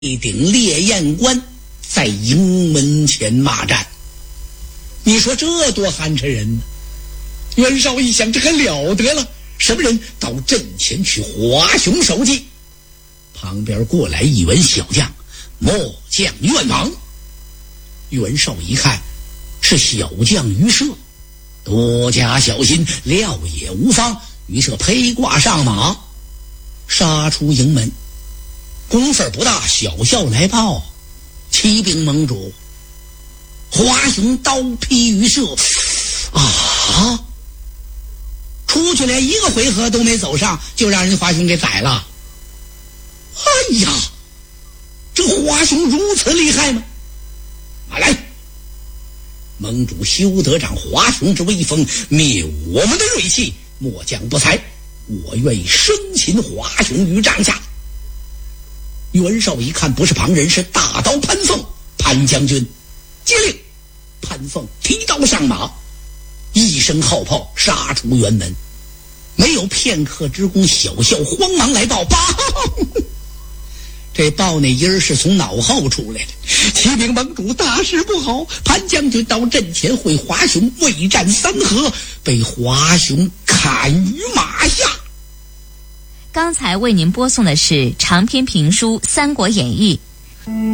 一顶烈焰关在营门前骂战。你说这多寒碜人呢？袁绍一想，这可了得了，什么人到阵前去华雄首级？旁边过来一员小将，末将袁王。袁绍一看是小将于涉，多加小心，料也无妨。于涉披挂上马，杀出营门。功夫不大，小校来报：启禀盟主，华雄刀劈于涉。啊！出去连一个回合都没走上，就让人华雄给宰了。哎呀，这华雄如此厉害吗？来，盟主休得长华雄之威风，灭我们的锐气。末将不才，我愿意生擒华雄于帐下。袁绍一看不是旁人，是大刀潘凤。潘将军接令，潘凤提刀上马，一声号炮杀出辕门。没有片刻之功，小校慌忙来报：这报那音儿是从脑后出来的。启禀盟主，大事不好！潘将军到阵前会华雄，未战3合，被华雄砍于马下。 刚才为您播送的是长篇评书《三国演义》。